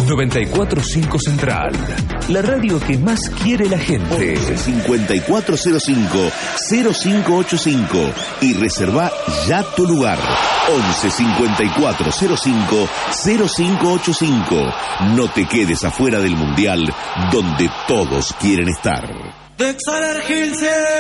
945 Central, la radio que más quiere la gente. 11-5405-0585 y reserva ya tu lugar. 11-5405-0585. No te quedes afuera del Mundial, donde todos quieren estar.